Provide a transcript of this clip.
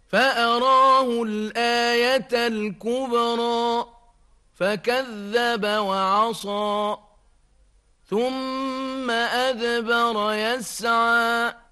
فأراه الآية الكبرى فكذب وعصى ثم أدبر يسعى